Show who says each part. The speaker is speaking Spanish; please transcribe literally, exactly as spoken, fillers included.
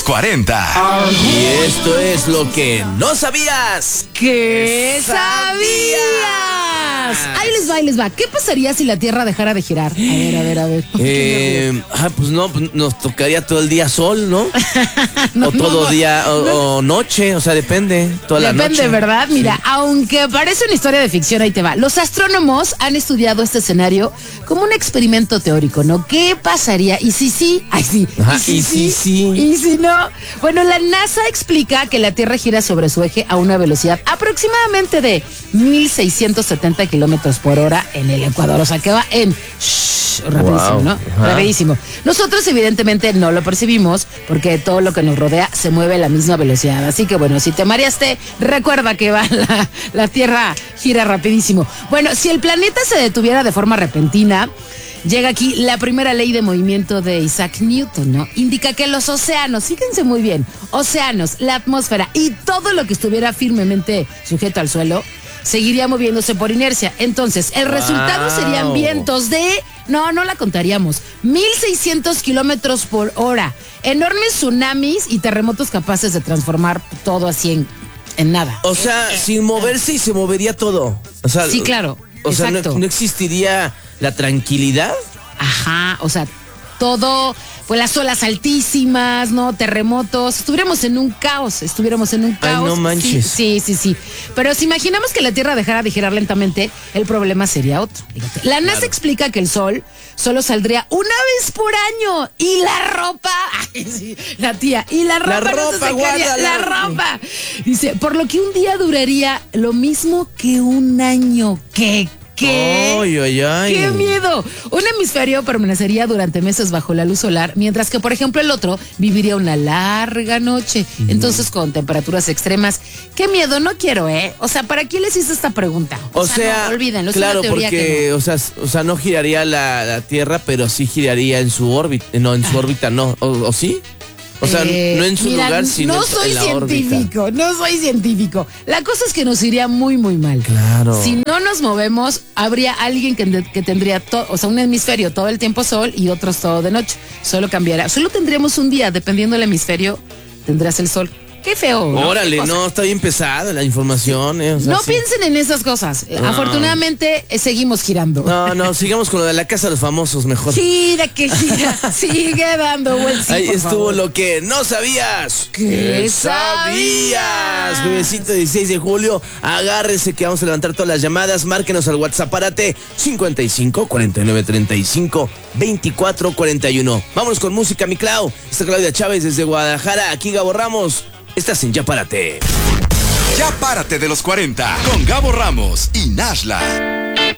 Speaker 1: cuarenta.
Speaker 2: Y esto es lo que no sabías.
Speaker 3: ¿Qué sabías? Ahí les va, ahí les va. ¿Qué pasaría si la Tierra dejara de girar? A ver, a ver, a ver.
Speaker 2: Eh, ah, pues no, pues nos tocaría todo el día sol, ¿no?
Speaker 3: No,
Speaker 2: o todo
Speaker 3: no, no.
Speaker 2: día, o,
Speaker 3: No.
Speaker 2: o noche, o sea, depende. Toda la
Speaker 3: Depende,
Speaker 2: noche.
Speaker 3: ¿verdad? Mira,
Speaker 2: Sí.
Speaker 3: aunque parece una historia de ficción, ahí te va. Los astrónomos han estudiado este escenario como un experimento teórico, ¿no? ¿Qué pasaría? ¿Y si sí? Ay, sí.
Speaker 2: Ajá, y si sí.
Speaker 3: ¿Y si no? Bueno, la NASA explica que la Tierra gira sobre su eje a una velocidad aproximadamente de mil seiscientos setenta kilómetros por hora en el Ecuador. O sea, que va en... shh, rapidísimo,
Speaker 2: Wow.
Speaker 3: ¿no?
Speaker 2: Ajá.
Speaker 3: Rapidísimo. Nosotros evidentemente no lo percibimos porque todo lo que nos rodea se mueve a la misma velocidad. Así que bueno, si te mareaste, recuerda que va la, la Tierra gira rapidísimo. Bueno, si el planeta se detuviera de forma repentina, llega aquí la primera ley de movimiento de Isaac Newton, ¿no? Indica que los océanos, fíjense muy bien, océanos, la atmósfera y todo lo que estuviera firmemente sujeto al suelo, seguiría moviéndose por inercia. Entonces, el resultado
Speaker 2: Wow.
Speaker 3: serían vientos de, no, no la contaríamos, mil seiscientos kilómetros por hora, enormes tsunamis y terremotos capaces de transformar todo así en, en nada.
Speaker 2: O sea, sin moverse y se movería todo. O sea,
Speaker 3: Sí, claro,
Speaker 2: O sea, no,
Speaker 3: exacto.
Speaker 2: no existiría la tranquilidad.
Speaker 3: Ajá, o sea, todo, pues las olas altísimas, ¿no? Terremotos, estuviéramos en un caos, estuviéramos en un
Speaker 2: Ay,
Speaker 3: caos.
Speaker 2: no manches.
Speaker 3: Sí, sí, sí, sí. Pero si imaginamos que la Tierra dejara de girar lentamente, el problema sería otro. Fíjate. La NASA
Speaker 2: Claro.
Speaker 3: explica que el Sol solo saldría una vez por año y la ropa, ay, sí, la tía, y la ropa,
Speaker 2: La
Speaker 3: no se
Speaker 2: ropa,
Speaker 3: secaría, la
Speaker 2: guárdala.
Speaker 3: ropa. Dice, por lo que un día duraría lo mismo que un año. ¿Qué? ¿Qué?
Speaker 2: Ay, ay, ay.
Speaker 3: ¡Qué miedo! Un hemisferio permanecería durante meses bajo la luz solar, mientras que, por ejemplo, el otro viviría una larga noche. Entonces, con temperaturas extremas. ¡Qué miedo! No quiero, ¿eh? O sea, ¿para quién les hice esta pregunta?
Speaker 2: O, sea,
Speaker 3: no, olvídenlo, es
Speaker 2: claro,
Speaker 3: una teoría
Speaker 2: porque,
Speaker 3: que no.
Speaker 2: o sea, o sea, no giraría la, la Tierra, pero sí giraría en su órbita. No, en su órbita no. ¿O, o sí? O sea,
Speaker 3: Eh,
Speaker 2: no en su
Speaker 3: mira,
Speaker 2: lugar, sino
Speaker 3: no
Speaker 2: en,
Speaker 3: soy
Speaker 2: en la órbita.
Speaker 3: científico, no soy científico. La cosa es que nos iría muy, muy mal.
Speaker 2: Claro.
Speaker 3: Si no nos movemos, habría alguien que, que tendría, to, o sea, un hemisferio todo el tiempo sol y otros todo de noche. Solo cambiará. Solo tendríamos un día, dependiendo del hemisferio, tendrás el sol. Qué feo. ¿no?
Speaker 2: Órale,
Speaker 3: Qué cosa.
Speaker 2: no, está bien pesada la información. Eh, o sea,
Speaker 3: No
Speaker 2: sí.
Speaker 3: piensen en esas cosas.
Speaker 2: No.
Speaker 3: Afortunadamente, eh, seguimos girando.
Speaker 2: No, no, sigamos con lo de la casa de los famosos mejor.
Speaker 3: Gira que gira, sigue dando vueltas.
Speaker 2: Ahí estuvo lo que no sabías.
Speaker 3: ¿Qué
Speaker 2: sabías? Juevesito dieciséis de julio. Agárrese que vamos a levantar todas las llamadas. Márquenos al WhatsApp. Párate cincuenta y cinco, cuarenta y nueve, treinta y cinco, veinticuatro, cuarenta y uno. Vámonos con música, mi Clau. Está Claudia Chávez desde Guadalajara. Aquí Gabo Ramos. Estás en Ya Párate.
Speaker 1: Ya párate de los cuarenta con Gabo Ramos y Nashla.